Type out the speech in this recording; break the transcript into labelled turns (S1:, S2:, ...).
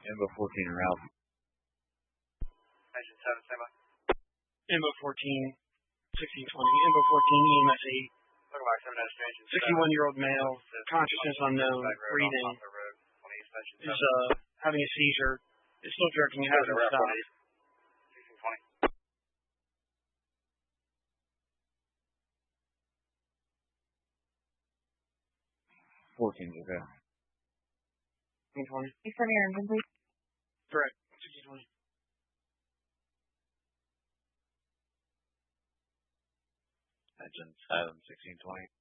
S1: Invo 14 and Ralph.
S2: Engine 7, stand by.
S3: Invo 14, 1620. Invo 14, EMS 8.
S2: Welcome back, 7 Engine
S3: 61-year-old male, consciousness unknown, breathing, is having a seizure, is still jerking, hasn't stopped.
S1: 1620. 14's okay.
S3: 1620.
S4: You send your engine, please?
S3: Correct. 1620.
S1: Engine 7, 1620.